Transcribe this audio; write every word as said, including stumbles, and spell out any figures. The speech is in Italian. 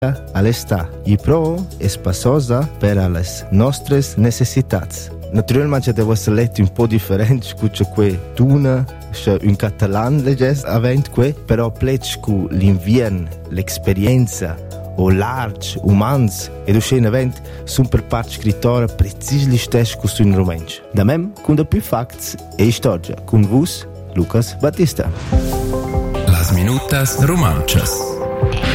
all'està. I pro è spassosa per le nostre necessità. Naturalmente deve essere letto un po' differente con quei tuna, un catalan legges avent que, però plec con l'invierno, l'esperienza o large, umans ed uscene event sun per part scrittora precis li stessi con sun romanci. Da mem, con da più facts e storia, con vus, Lucas Battista. Las minutas romanchas.